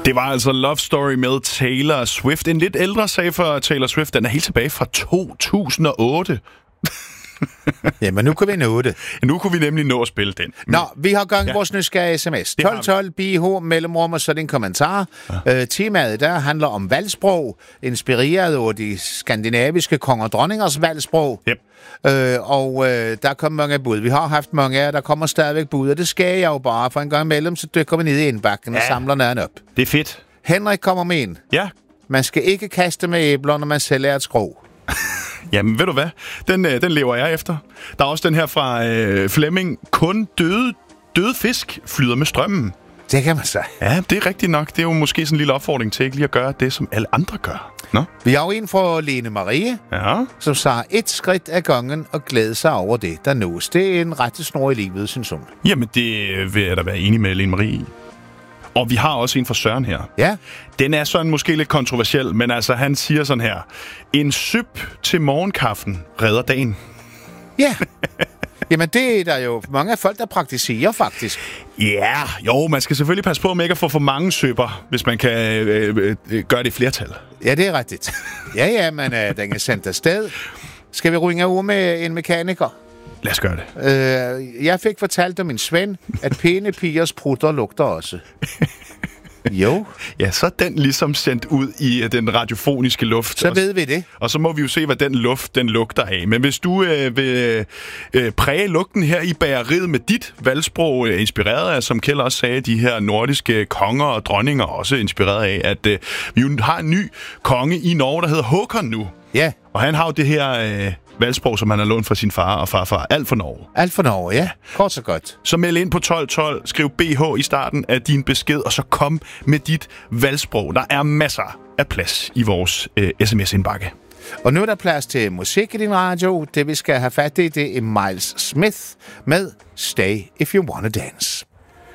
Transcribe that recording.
Det var altså Love Story med Taylor Swift. En lidt ældre sag for Taylor Swift. Den er helt tilbage fra 2008. Jamen, nu kan vi nå det. Nu kunne vi nemlig nå at spille den. Nå, vi har gang i vores nysgerrige sms. 1212 BH mellemrum og så din kommentar. Temaet der handler om valgsprog, inspireret af de skandinaviske konger og dronningers valgsprog. Yep. Der kom mange bud. Vi har haft mange af, der kommer stadigvæk bud, og det skal jeg jo bare, for en gang imellem, så dykker vi ned i indbakken og samler noget op. Det er fedt. Henrik kommer med en. Ja. Man skal ikke kaste med æbler, når man selv er et skrog. Jamen, ved du hvad? Den lever jeg efter. Der er også den her fra Flemming. Kun døde fisk flyder med strømmen. Det kan man sige. Ja, det er rigtigt nok. Det er jo måske sådan en lille opfordring til ikke lige at gøre det, som alle andre gør. Nå? Vi har jo en fra Lene Marie, som sagde 1 skridt ad gangen og glæde sig over det, der nås. Det er en rettesnor i livet, synes hun. Jamen, det vil jeg da være enig med Lene Marie i. Og vi har også en fra Søren her. Ja. Den er sådan måske lidt kontroversiel, men altså han siger sådan her. En syp til morgenkaffen redder dagen. Ja. Jamen, det er der jo mange af folk, der praktiserer, faktisk. Ja, jo, man skal selvfølgelig passe på med ikke at få for mange søpper, hvis man kan gøre det i flertal. Ja, det er rigtigt. Ja, men den er sendt afsted. Skal vi ringe ud med en mekaniker? Lad os gøre det. Jeg fik fortalt af min Svend, at pæne pigers prutter lugter også. Jo. Ja, så er den ligesom sendt ud i den radiofoniske luft. Så ved vi det. Og så må vi jo se, hvad den luft, den lugter af. Men hvis du vil præge lugten her i bageriet med dit valgsprog, inspireret af, som Kjeld også sagde, de her nordiske konger og dronninger, også inspireret af, at vi jo har en ny konge i Norge, der hedder Håkon nu. Ja. Og han har jo det her valgsprog, som han har lånt fra sin far og farfar. Alt for Norge. Alt for Norge, ja. Kort så godt. Så meld ind på 1212, skriv BH i starten af din besked, og så kom med dit valgsprog. Der er masser af plads i vores sms-indbakke. Og nu er der plads til musik i din radio. Det vi skal have fat i, det er Miles Smith med Stay If You Wanna Dance.